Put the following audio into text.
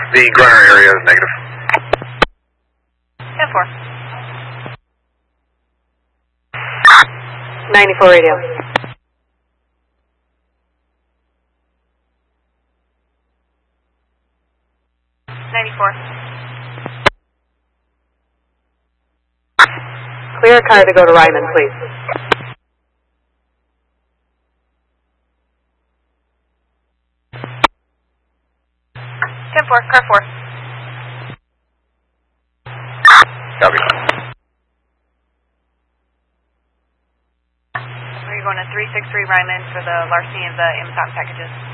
The Gruner area is negative. 10-4. 94 radio. Clear a car to go to Ryman, please. 10-4, car 4. Copy. We're going to 363 Ryman for the larceny of the Amazon packages.